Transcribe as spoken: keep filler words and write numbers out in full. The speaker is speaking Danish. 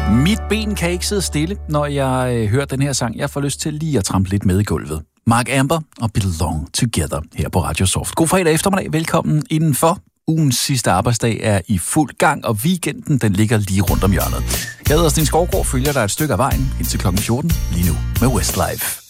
Mit ben kan ikke sidde stille, når jeg øh, hører den her sang. Jeg får lyst til lige at trampe lidt med i gulvet. Mark Amber og Belong Together her på Radio Soft. God fredag eftermiddag. Velkommen indenfor. Ugens sidste arbejdsdag er i fuld gang, og weekenden den ligger lige rundt om hjørnet. Jeg hedder Sten Skovgaard, følger dig et stykke af vejen indtil klokken fjorten lige nu med Westlife.